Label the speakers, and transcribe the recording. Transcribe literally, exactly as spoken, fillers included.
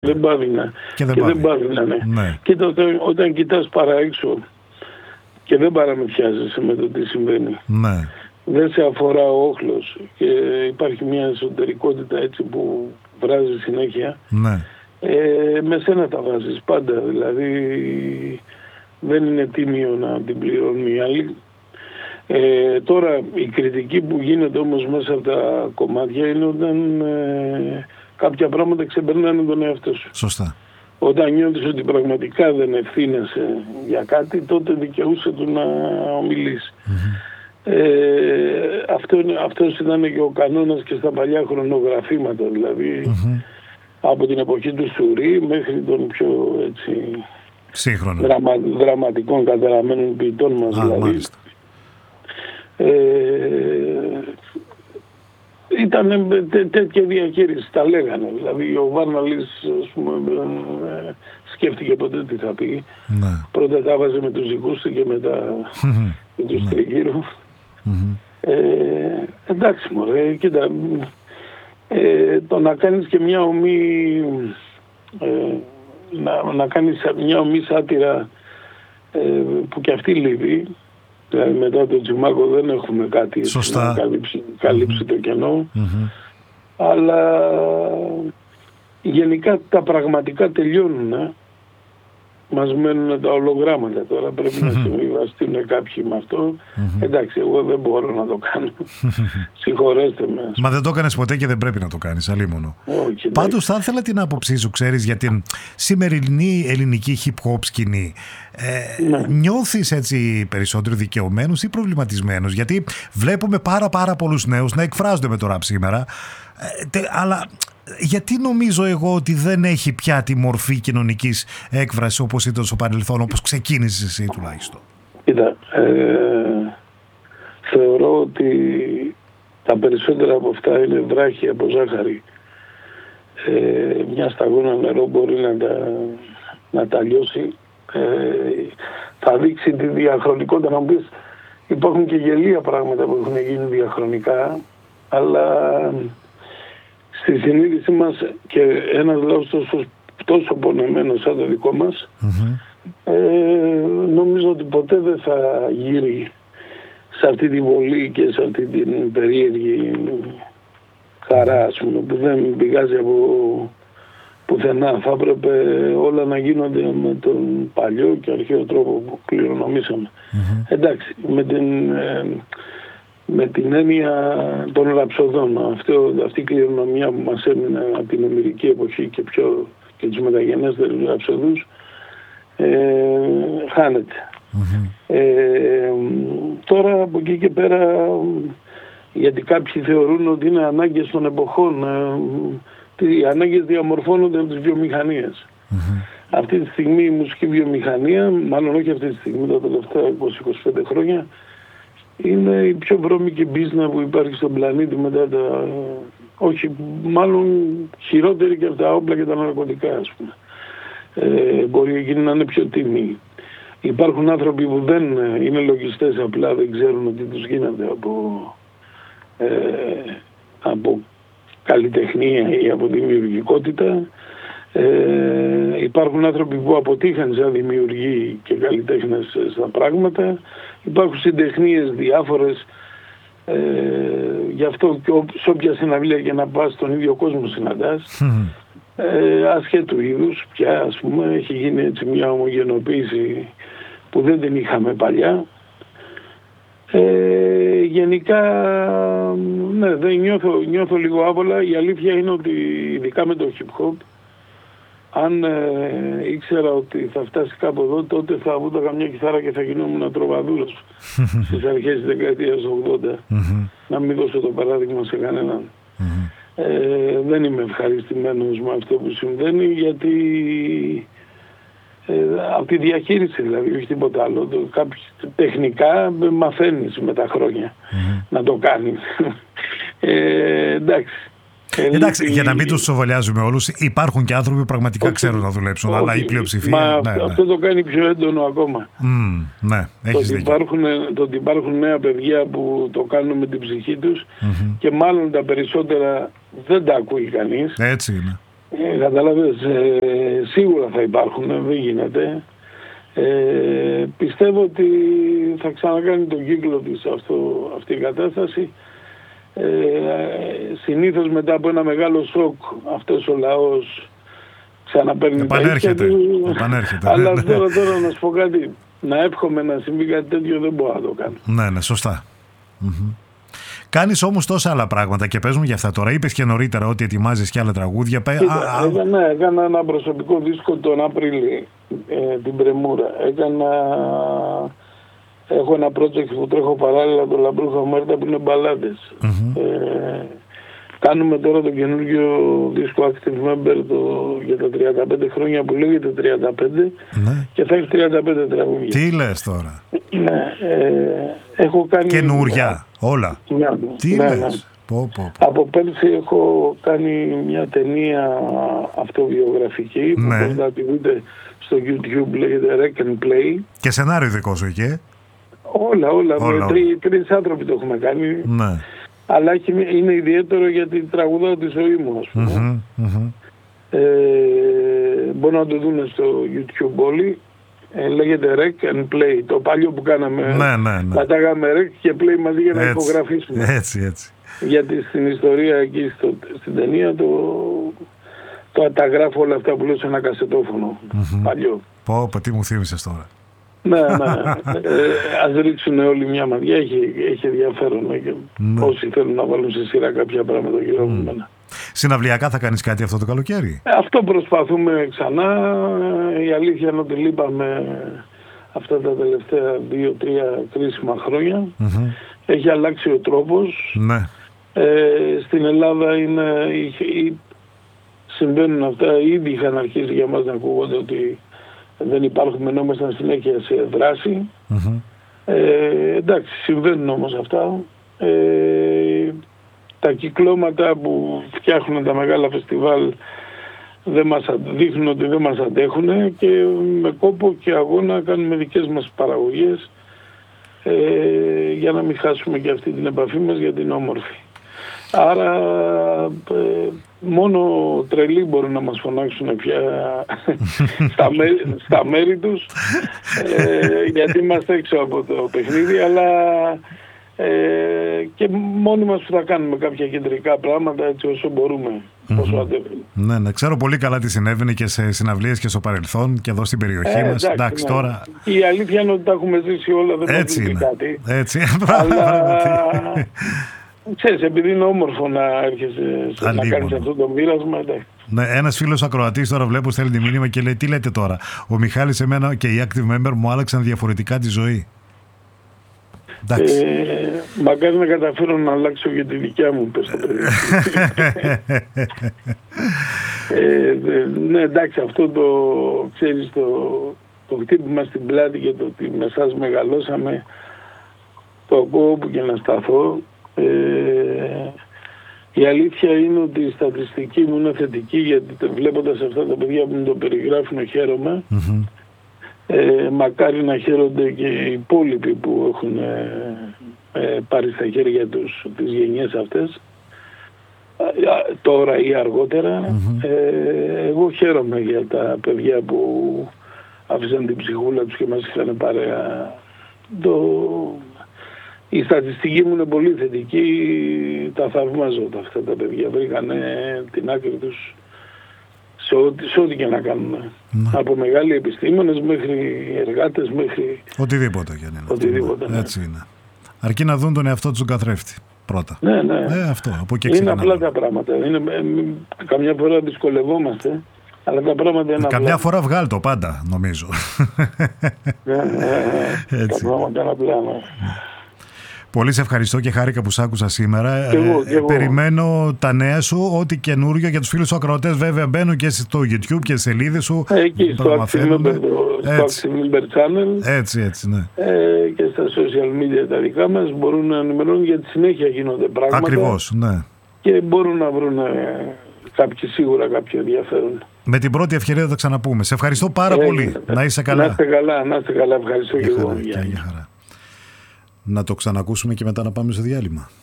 Speaker 1: Δεν πάβηνα.
Speaker 2: Και δεν,
Speaker 1: και δεν πάβηνα, ναι.
Speaker 2: ναι.
Speaker 1: Κοίτα, όταν, όταν κοιτάς παρά έξω και δεν παραμυθιάζεσαι με το τι συμβαίνει.
Speaker 2: Ναι.
Speaker 1: Δεν σε αφορά ο όχλος και υπάρχει μια εσωτερικότητα έτσι που βράζει συνέχεια.
Speaker 2: Ναι.
Speaker 1: Ε, με σένα τα βάζεις πάντα, δηλαδή δεν είναι τίμιο να την πληρώνει οι άλλοι. Ε, τώρα η κριτική που γίνεται όμως μέσα από τα κομμάτια είναι όταν ε, κάποια πράγματα ξεπερνάνε τον εαυτό σου.
Speaker 2: Σωστά. Όταν
Speaker 1: νιώθεις ότι πραγματικά δεν ευθύνεσαι για κάτι, τότε δικαιούσε του να ομιλείς.
Speaker 2: Mm-hmm.
Speaker 1: Ε, αυτό, αυτός ήταν και ο κανόνας και στα παλιά χρονογραφήματα, δηλαδή
Speaker 2: mm-hmm.
Speaker 1: από την εποχή του Σουρή μέχρι των πιο έτσι, δραμα, δραματικών καταραμένων ποιητών μας.
Speaker 2: Α,
Speaker 1: δηλαδή.
Speaker 2: Μάλιστα.
Speaker 1: Ε, ήταν τέ, τέτοια διαχείριση, τα λέγανε. Δηλαδή ο Βάρναλης, ας πούμε, ε, σκέφτηκε ποτέ τι θα πει.
Speaker 2: Ναι.
Speaker 1: Πρώτα τα βάζε με τους δικούς του και μετά
Speaker 2: mm-hmm.
Speaker 1: με τους
Speaker 2: ναι.
Speaker 1: τριγύρου.
Speaker 2: Mm-hmm.
Speaker 1: Ε, εντάξει μωρέ, κοίτα, ε, το να κάνεις και μια ομή, ε, να, να κάνεις μια ομή σάτυρα ε, που και αυτή λείπει. Δηλαδή μετά τον Τσιμάκο δεν έχουμε κάτι να καλύψει, καλύψει mm-hmm. το κενό. Mm-hmm. Αλλά γενικά τα πραγματικά τελειώνουν. Ε. Μας μένουν τα ολογράμματα τώρα. Πρέπει mm-hmm. να συμβιβαστούν κάποιοι με αυτό. Mm-hmm. Εντάξει, εγώ δεν μπορώ να το κάνω. Συγχωρέστε με.
Speaker 2: Μα δεν το έκανες ποτέ και δεν πρέπει να το κάνεις, αλίμονο.
Speaker 1: Okay,
Speaker 2: πάντως θα ήθελα την άποψή σου, ξέρεις, για την σημερινή ελληνική hip-hop σκηνή. Ε, ναι. Νιώθεις έτσι περισσότερο δικαιωμένους ή προβληματισμένους? Γιατί βλέπουμε πάρα πάρα πολλούς νέους να εκφράζονται με το ραπ σήμερα. Ε, τε, αλλά γιατί νομίζω εγώ ότι δεν έχει πια τη μορφή κοινωνικής έκφρασης όπως ήταν στο παρελθόν, όπως ξεκίνησες εσύ τουλάχιστον?
Speaker 1: Κοίτα, ε, θεωρώ ότι τα περισσότερα από αυτά είναι βράχοι από ζάχαρη. Ε, μια σταγόνα νερό μπορεί να τα, να τα λιώσει. Ε, θα δείξει τη διαχρονικότητα. Να μου πεις, υπάρχουν και γελία πράγματα που έχουν γίνει διαχρονικά, αλλά στη συνείδηση μας και ένας λαός τόσο, τόσο πονεμένος σαν το δικό μας, mm-hmm. ε, νομίζω ότι ποτέ δεν θα γύρει σε αυτή τη βολή και σε αυτή την περίεργη χαρά, ας πούμε, που δεν πηγάζει από πουθενά. Θα έπρεπε όλα να γίνονται με τον παλιό και αρχαίο τρόπο που κληρονομήσαμε. Mm-hmm. Εντάξει, με την... Ε, με την έννοια των ραψοδών. Αυτό, αυτή η κληρονομιά που μας έμεινε από την ομηρική εποχή και, πιο, και τους μεταγενέστερους ραψοδούς ε, χάνεται. Mm-hmm. Ε, τώρα από εκεί και πέρα, γιατί κάποιοι θεωρούν ότι είναι ανάγκες των εποχών, ε, οι ανάγκες διαμορφώνονται από τις βιομηχανίες. Mm-hmm. Αυτή τη στιγμή η μουσική βιομηχανία, μάλλον όχι αυτή τη στιγμή, τα τελευταία είκοσι με είκοσι πέντε χρόνια, είναι η πιο βρώμικη μπίζνα που υπάρχει στον πλανήτη μετά τα... όχι, μάλλον χειρότερη και από τα όπλα και τα ναρκωτικά, ας πούμε. Ε, μπορεί εκείνη να είναι πιο τιμή. Υπάρχουν άνθρωποι που δεν είναι λογιστές, απλά δεν ξέρουν ότι τους γίνεται από, ε, από καλλιτεχνία ή από δημιουργικότητα. Ε, υπάρχουν άνθρωποι που αποτύχαν σαν δημιουργοί και καλλιτέχνες στα πράγματα. Υπάρχουν συντεχνίες διάφορες. Ε, γι' αυτό και σε όποια συναυλία και να πας, τον ίδιο κόσμο συναντάς. Mm. Ε, ασχέτου είδους πια, ας πούμε, έχει γίνει έτσι μια ομογενοποίηση που δεν την είχαμε παλιά. Ε, γενικά, ναι, δεν νιώθω, νιώθω λίγο άβολα. Η αλήθεια είναι ότι ειδικά με το hip hop, αν ε, ήξερα ότι θα φτάσει κάπου εδώ, τότε θα βούταγα μια κιθάρα και θα γινόμουν τροβαδούρος στις αρχές της δεκαετίας ογδόντα. Mm-hmm. Να μην δώσω το παράδειγμα σε κανέναν. Mm-hmm. Ε, δεν είμαι ευχαριστημένος με αυτό που συμβαίνει, γιατί ε, από τη διαχείριση δηλαδή, όχι τίποτα άλλο. Το, κάποιοι, τεχνικά μαθαίνεις με τα χρόνια mm-hmm. να το κάνεις. ε, εντάξει.
Speaker 2: Εντάξει, για να μην τους σοβολιάζουμε όλους, υπάρχουν και άνθρωποι που πραγματικά όχι, ξέρουν να δουλέψουν, όχι, αλλά η πλειοψηφία...
Speaker 1: Μα
Speaker 2: ναι, ναι.
Speaker 1: αυτό το κάνει πιο έντονο ακόμα.
Speaker 2: Mm, ναι, έχεις
Speaker 1: το,
Speaker 2: δίκιο.
Speaker 1: Υπάρχουν, το ότι υπάρχουν νέα παιδιά που το κάνουν με την ψυχή τους mm-hmm. και μάλλον τα περισσότερα δεν τα ακούει κανείς.
Speaker 2: Έτσι είναι.
Speaker 1: Ε, καταλαβαίνεις, ε, σίγουρα θα υπάρχουν, δεν γίνεται. Ε, πιστεύω ότι θα ξανακάνει τον κύκλο της αυτό, αυτή η κατάσταση. Ε, συνήθως μετά από ένα μεγάλο σοκ αυτός ο λαός ξαναπαίρνει τα ίσια του.
Speaker 2: Επανέρχεται.
Speaker 1: Αλλά τώρα, τώρα να σου πω κάτι, να εύχομαι να συμβεί κάτι τέτοιο δεν μπορώ να το κάνω.
Speaker 2: Ναι, ναι, σωστά. Mm-hmm. Κάνεις όμως τόσα άλλα πράγματα και πες μου για αυτά τώρα. Είπες και νωρίτερα ότι ετοιμάζεις και άλλα τραγούδια.
Speaker 1: Κοίτα, α, α... Ναι, έκανα ένα προσωπικό δίσκο τον Απρίλιο, ε, την Πρεμούρα. Έκανα... Έχω ένα project που τρέχω παράλληλα, το Λαμπρούχα Μάρτα, που είναι μπαλάντες. Mm-hmm. Ε, κάνουμε τώρα το καινούργιο δίσκο Active Member το, για τα τριάντα πέντε χρόνια που λέγεται τριάντα πέντε, ναι. Και θα έχει τριάντα πέντε τραγούδια.
Speaker 2: Τι λες τώρα?
Speaker 1: Ναι, ε, έχω κάνει...
Speaker 2: Καινούρια, όλα.
Speaker 1: Ναι,
Speaker 2: τι
Speaker 1: ναι,
Speaker 2: λες?
Speaker 1: Ναι.
Speaker 2: Πω, πω, πω.
Speaker 1: Από πέρσι έχω κάνει μια ταινία αυτοβιογραφική, ναι. Που μπορείτε να τη δείτε στο YouTube, λέγεται Rec and Play.
Speaker 2: Και σενάριο δικό σου εκεί?
Speaker 1: Όλα, όλα. όλα. Τρει, τρεις άνθρωποι το έχουμε κάνει.
Speaker 2: Ναι.
Speaker 1: Αλλά είναι ιδιαίτερο γιατί τραγουδάω τη ζωή μου, ας πούμε. Mm-hmm, mm-hmm. Ε, μπορούν να το δουν στο YouTube όλοι. Ε, λέγεται Rec and Play. Το παλιό που κάναμε.
Speaker 2: Ναι, ναι, ναι.
Speaker 1: Πατάγαμε Rec και Play μαζί για να
Speaker 2: έτσι,
Speaker 1: υπογραφήσουμε.
Speaker 2: Έτσι, έτσι.
Speaker 1: Γιατί στην ιστορία εκεί στο, στην ταινία το, το τα γράφω όλα αυτά που λέω σε ένα κασετόφωνο. Mm-hmm. Παλιό.
Speaker 2: Πω, πω, τι μου θύμισες τώρα.
Speaker 1: Ναι, ναι. ε, ας ρίξουν όλοι μια μαδιά, έχει, έχει ενδιαφέρον. Και ναι. Όσοι θέλουν να βάλουν σε σειρά κάποια πράγματα γύρω από μένα.
Speaker 2: Συναυλιακά θα κάνεις κάτι αυτό το καλοκαίρι?
Speaker 1: Ε, αυτό προσπαθούμε ξανά. Η αλήθεια είναι ότι λείπαμε αυτά τα τελευταία δύο τρία κρίσιμα χρόνια. Mm-hmm. Έχει αλλάξει ο τρόπος.
Speaker 2: Ναι.
Speaker 1: Ε, στην Ελλάδα είναι, συμβαίνουν αυτά. Ήδη είχαν αρχίσει για μας να ακούγονται ότι δεν υπάρχουμε, ενώ ήμασταν συνέχεια σε δράση. Mm-hmm. Ε, εντάξει, συμβαίνουν όμως αυτά. Ε, τα κυκλώματα που φτιάχνουν τα μεγάλα φεστιβάλ δεν μας, δείχνουν ότι δεν μας αντέχουν και με κόπο και αγώνα κάνουμε δικές μας παραγωγές ε, για να μην χάσουμε και αυτή την επαφή μας για την όμορφη. Άρα ε, μόνο τρελοί μπορούν να μας φωνάξουν πια στα, μέρη, στα μέρη τους ε, γιατί είμαστε έξω από το παιχνίδι, αλλά ε, και μόνοι μας που θα κάνουμε κάποια κεντρικά πράγματα έτσι όσο μπορούμε, mm-hmm. όσο αντέχουμε.
Speaker 2: Ναι, ναι, ξέρω πολύ καλά τι συνέβαινε και σε συναυλίες και στο παρελθόν και εδώ στην περιοχή ε, μας. Εντάξει, εντάξει, ναι. Τώρα...
Speaker 1: Η αλήθεια είναι ότι τα έχουμε ζήσει όλα, δεν μας δίνει κάτι.
Speaker 2: Έτσι,
Speaker 1: αλλά... Ξέρεις, επειδή είναι όμορφο να έρχεσαι σε, να κάνεις αυτό το μοίρασμα.
Speaker 2: Ναι, ένας φίλος ακροατής τώρα βλέπω στέλνει μήνυμα και λέει τι λέτε τώρα. Ο Μιχάλης εμένα και οι active member μου άλλαξαν διαφορετικά τη ζωή.
Speaker 1: Ε, μακάρι να καταφέρω να αλλάξω και τη δικιά μου, πες το παιδί. ε, ναι, εντάξει, αυτό το, ξέρεις, το, το χτύπημα στην πλάτη και το ότι με εσάς μεγαλώσαμε, το ακούω όπου και να σταθώ. Ε, η αλήθεια είναι ότι η στατιστική μου είναι θετική, γιατί βλέποντας αυτά τα παιδιά που μου το περιγράφουν χαίρομαι. Mm-hmm. Ε, μακάρι να χαίρονται και οι υπόλοιποι που έχουν ε, ε, πάρει στα χέρια τους τις γενιές αυτές ε, τώρα ή αργότερα. Mm-hmm. ε, εγώ χαίρομαι για τα παιδιά που άφησαν την ψυχούλα τους και μας είχαν παρέα. Το... Η στατιστική μου είναι πολύ θετική, τα θαυμάζω αυτά τα παιδιά, βρήκανε την άκρη τους σε ό,τι, σε ό,τι και να κάνουν. Ναι. Από μεγάλοι επιστήμονες μέχρι εργάτες, μέχρι...
Speaker 2: Οτιδήποτε για να είναι.
Speaker 1: Οτιδήποτε, ναι.
Speaker 2: Έτσι είναι. Αρκεί να δουν τον εαυτό τους τον καθρέφτη πρώτα.
Speaker 1: Ναι, ναι.
Speaker 2: Ε, αυτό, από εκεί
Speaker 1: είναι απλά τα πράγματα. Είναι, ε, καμιά φορά δυσκολευόμαστε, αλλά τα πράγματα είναι
Speaker 2: καμιά
Speaker 1: απλά.
Speaker 2: φορά βγάλει το πάντα, νομίζω.
Speaker 1: Ναι, ναι, ναι. Τα πράγματα είναι απλά. Ναι.
Speaker 2: Πολύ σε ευχαριστώ και χάρηκα που σ' άκουσα σήμερα.
Speaker 1: Και εγώ, και εγώ.
Speaker 2: Περιμένω τα νέα σου, ό,τι καινούριο για τους φίλους σου ακροατές. Βέβαια μπαίνουν και στο YouTube και στις σελίδες σου.
Speaker 1: Εκεί στο Active Member Channel.
Speaker 2: Έτσι, έτσι, ναι.
Speaker 1: Ε, και στα social media τα δικά μας μπορούν να ενημερώνουν, γιατί συνέχεια γίνονται πράγματα.
Speaker 2: Ακριβώς, ναι.
Speaker 1: Και μπορούν να βρουν ε, κάποιοι, σίγουρα κάποιο ενδιαφέρον.
Speaker 2: Με την πρώτη ευκαιρία θα τα ξαναπούμε. Σε ευχαριστώ πάρα ε, πολύ. Ε, να είσαι καλά.
Speaker 1: Να είστε καλά, να είστε καλά. Ευχαριστώ και εγώ.
Speaker 2: Να το ξανακούσουμε και μετά να πάμε στο διάλειμμα.